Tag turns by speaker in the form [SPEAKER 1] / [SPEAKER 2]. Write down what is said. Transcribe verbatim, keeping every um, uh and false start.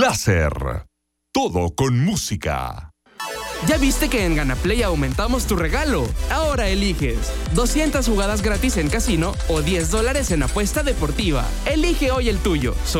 [SPEAKER 1] Láser. Todo con música.
[SPEAKER 2] ¿Ya viste que en Ganaplay aumentamos tu regalo? Ahora eliges doscientas jugadas gratis en casino o diez dólares en apuesta deportiva. Elige hoy el tuyo.